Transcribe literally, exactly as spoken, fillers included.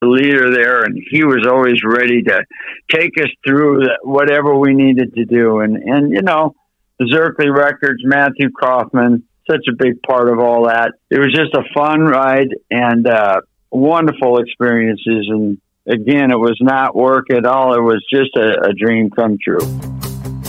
the leader there, and he was always ready to take us through whatever we needed to do. And, and you know, the Zerkle Records, Matthew Kaufman, such a big part of all that. It was just a fun ride and uh, wonderful experiences. And again, it was not work at all. It was just a, a dream come true.